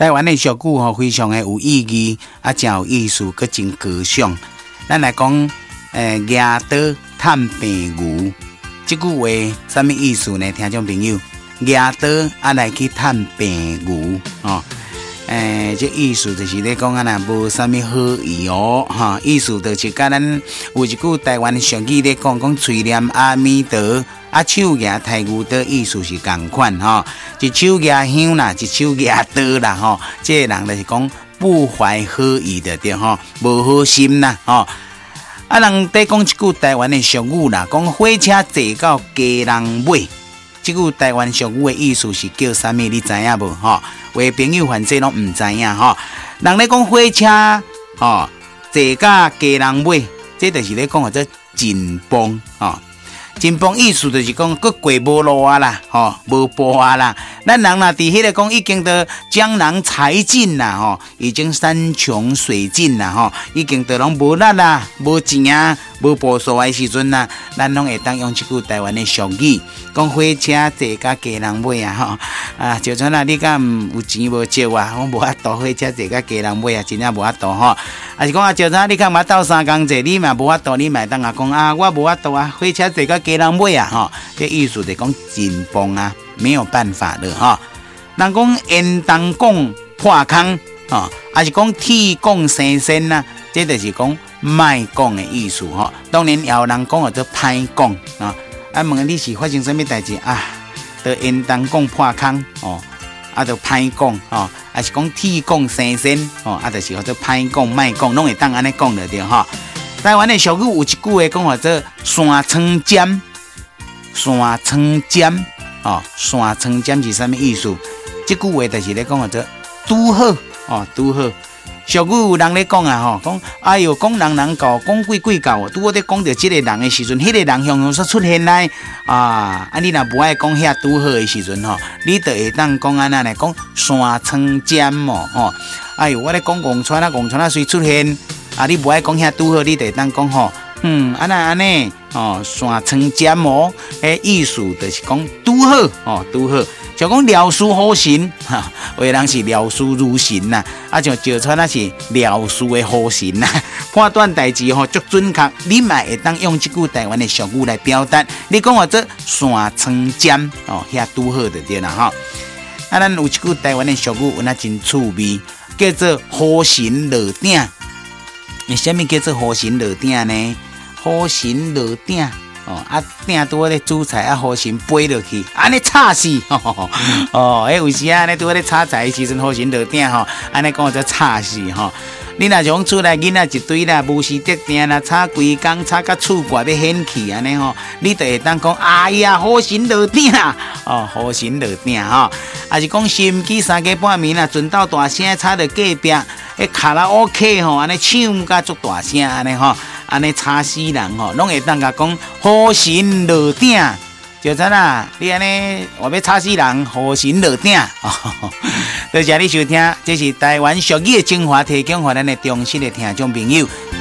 台湾的俗语吼，非常的有意义，真有意思，佮真高尚。咱来讲，牙刀探病牛，这句话什么意思呢？听众朋友，牙刀来去探病牛哦。这意思就是咧讲啊，无啥物好意哦，哈，意思就是甲咱有一句台湾俗语咧讲，嘴念阿弥陀，手牙太牛刀，意思是共款哈，一手牙香啦，一手牙刀啦，吼，这个人就是讲不怀好意的对吼，无好心啦，吼。人在讲一句台湾的俗语啦，讲火车坐到家人尾。这句台湾俗语的意思是叫啥物？你知影无？哈，有的朋友反正拢唔知影哈。人咧讲火车，哦，坐到家人尾，这就是咧讲做紧绷，哦，紧绷意思就是讲佫过无路啊啦，吼，无步啊啦。咱人若伫迄个讲已经都江郎才尽啦，吼，已经山穷水尽啦，吼，已经都拢无力啦，无钱啊，无步数的时阵啦，咱拢会当用这句台湾的俗语，讲火车坐到家人尾啊，吼，就像你敢有钱无借啊，我无法度火车坐到家人尾啊，真正无法度吼。是讲就像你敢嘛斗三工坐，你嘛无法度，你嘛当讲我无法度啊，火车坐到家人尾啊，吼，这意思就讲紧绷啊。没有办法了哈，人讲言当讲破空啊，还是讲铁讲生身呐，这就是讲卖讲的意思哈。当然也有人讲做歹讲啊，问你是发生什么代志啊？得言当讲破空哦，就歹讲哦，还是讲铁讲生身哦，就是叫做歹讲卖讲，拢会当安尼讲了对哈。台湾的俗语有一句话讲话做山村尖，山村尖。哦，山村尖是什么意思？这句话就是咧讲做拄好哦，拄好。俗语有人咧讲啊，吼，讲哎哟，讲人教，讲鬼教，拄好咧讲到这个人的时阵，迄个人向所出现来你若不爱讲遐拄好的时阵吼，你就会当讲安那来讲山村尖哦，吼，哎哟，我咧讲公川啊谁出现你不爱讲遐拄好，你就会当讲吼。安尼哦，山村尖哦，意思就是讲拄好哦，拄好，就讲了事好神哈，有的人是了事如神呐，像石川那是了事的好神呐，判断代志吼足准确，你嘛会当用这句台湾的俗语来表达，你讲话做山村尖哦，遐拄好就对啦哈。咱有一句台湾的俗语，有那真趣味，叫做好神落顶。什么叫做好神落顶呢？好神落顶哦，顶拄咧煮菜好神飞落去，安尼吵死有时安尼拄咧炒菜的时阵，好神落顶吼，安尼讲就吵死吼。你若像厝内囡仔一堆啦，无时得定啦，炒规工炒到厝外要掀起安尼吼，你就会当讲哎呀，好神落顶好神落顶吼，还是讲心机3更半暝啦，船到大声吵到隔壁，卡拉 OK 吼，安尼唱甲足大声安尼吼。安尼吵死人吼，拢会当甲讲好神落顶，就怎啦？你安尼我要吵死人，好神落顶。多谢你收听，这是台湾俗语的精华，提供给咱的忠实的听众朋友。